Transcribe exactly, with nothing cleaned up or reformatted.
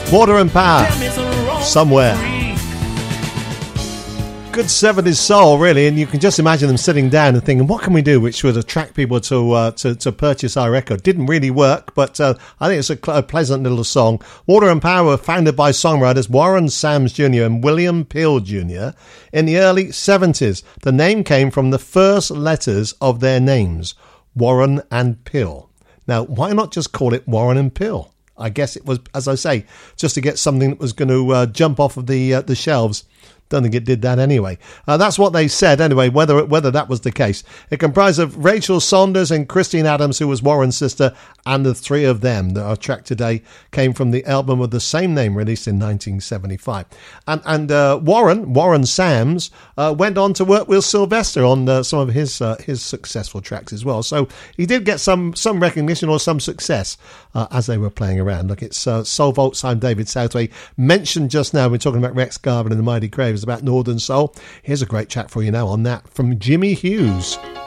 Water and Power, Somewhere. Good seventies soul, really, and you can just imagine them sitting down and thinking, what can we do which would attract people to uh, to, to purchase our record? Didn't really work, but uh, I think it's a, cl- a pleasant little song. Water and Power were founded by songwriters Warren Sams Junior and William Peel Junior in the early seventies. The name came from the first letters of their names, Warren and Peel. Now, why not just call it Warren and Peel? I guess it was, as I say, just to get something that was going to uh, jump off of the uh, the shelves. Don't think it did that anyway. Uh, that's what they said anyway, whether whether that was the case. It comprised of Rachel Saunders and Christine Adams, who was Warren's sister, and the three of them. Our track today came from the album of the same name, released in nineteen seventy-five. And and uh, Warren, Warren Sams, uh, went on to work with Sylvester on uh, some of his uh, his successful tracks as well. So he did get some some recognition or some success uh, as they were playing around. Look, it's uh, Soul Vaults. I'm David Southway. Mentioned just now, we're talking about Rex Garvin and the Mighty Cravers, about Northern Soul. Here's a great track for you now on that from Jimmy Hughes.